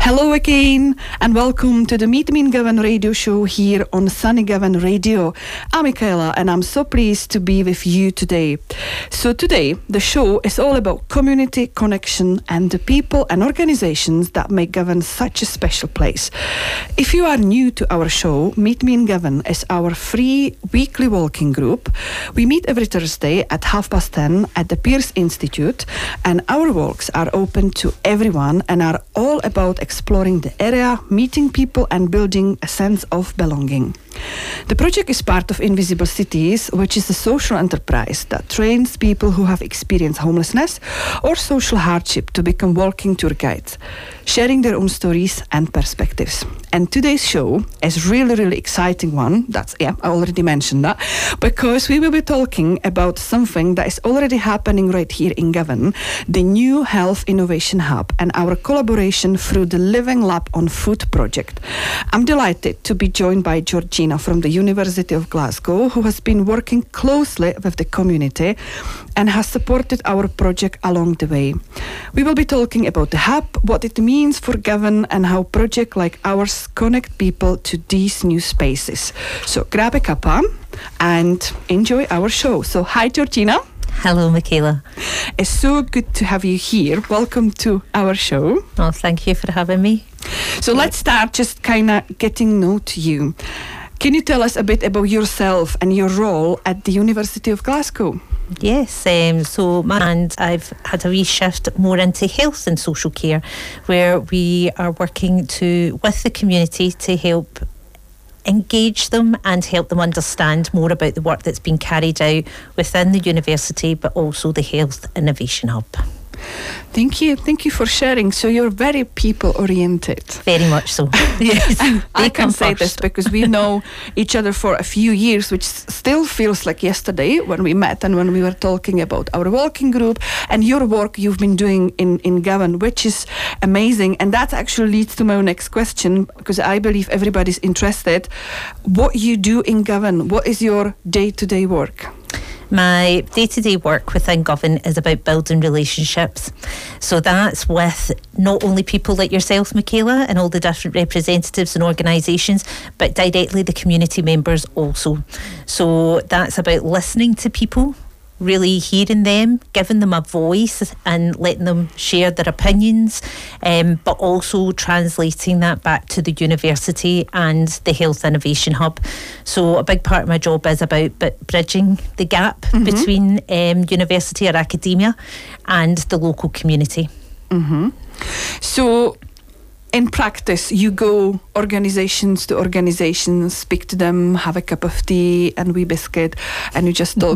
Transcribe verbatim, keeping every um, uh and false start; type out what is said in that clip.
Hello again, and welcome to the Meet Me in Govan radio show here on Sunny Govan Radio. I'm Michaela, and I'm so pleased to be with you today. So today, the show is all about community connection and the people and organizations that make Govan such a special place. If you are new to our show, Meet Me in Govan is our free weekly walking group. We meet every Thursday at half past ten at the Pearce Institute, and our walks are open to everyone and are all about exploring the area, meeting people and building a sense of belonging. The project is part of Invisible Cities, which is a social enterprise that trains people who have experienced homelessness or social hardship to become walking tour guides, sharing their own stories and perspectives. And today's show is really, really exciting one. That's, yeah, I already mentioned that, because we will be talking about something that is already happening right here in Govan, the new Health Innovation Hub and our collaboration through the Living Lab on Food project. I'm delighted to be joined by Georgina from the University of Glasgow, who has been working closely with the community and has supported our project along the way. We will be talking about the hub, what it means for Govan, and how projects like ours connect people to these new spaces. So grab a cuppa and enjoy our show. So hi, Georgina. Hello, Michaela. It's so good to have you here. Welcome to our show. Oh, thank you for having me. So let's start just kind of getting to know you. Can you tell us a bit about yourself and your role at the University of Glasgow? Yes, um, so my, and I've had a wee shift more into health and social care, where we are working to with the community to help engage them and help them understand more about the work that's been carried out within the university, but also the Health Innovation Hub. Thank you. Thank you for sharing. So you're very people-oriented. Very much so. Yes. I can say this because we know each other for a few years, which still feels like yesterday when we met and when we were talking about our walking group and your work you've been doing in, in Govan, which is amazing. And that actually leads to my next question, because I believe everybody's interested. What you do in Govan, what is your day-to-day work? My day-to-day work within Govan is about building relationships. So that's with not only people like yourself, Michaela, and all the different representatives and organisations, but directly the community members also. So that's about listening to people, really hearing them, giving them a voice and letting them share their opinions, um, but also translating that back to the university and the Health Innovation Hub. So a big part of my job is about but bridging the gap mm-hmm. between um, university or academia and the local community. Mm-hmm. So in practice, you go organizations to organizations, speak to them, have a cup of tea and wee biscuit, and you just talk